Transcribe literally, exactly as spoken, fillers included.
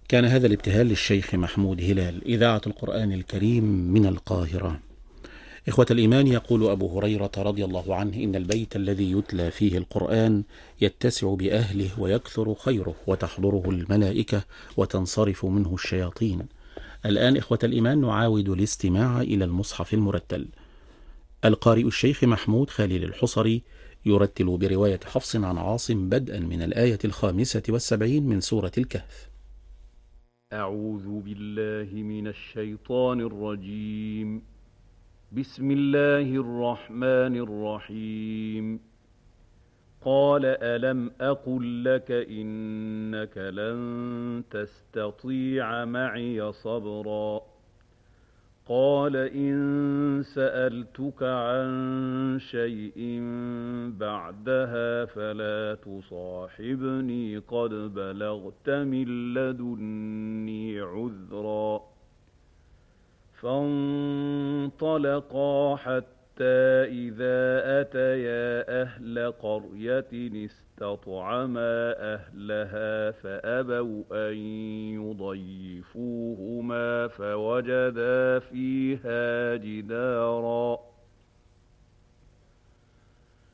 كان هذا الابتهال للشيخ محمود هلال، إذاعة القرآن الكريم من القاهرة. إخوة الإيمان، يقول أبو هريرة رضي الله عنه: إن البيت الذي يتلى فيه القرآن يتسع بأهله ويكثر خيره وتحضره الملائكة وتنصرف منه الشياطين. الآن إخوة الإيمان نعاود الاستماع إلى المصحف المرتل. القارئ الشيخ محمود خليل الحصري يرتل برواية حفص عن عاصم بدءا من الآية الخامسة والسبعين من سورة الكهف. أعوذ بالله من الشيطان الرجيم. بسم الله الرحمن الرحيم. قال ألم أقل لك إنك لن تستطيع معي صبرا. قال إن سألتك عن شيء بعدها فلا تصاحبني قد بلغت من لدني عذرا. فانطلقا حتى إذا أتيا أهل قرية استطعما أهلها فأبوا أن يضيفوهما فوجدا فيها جدارا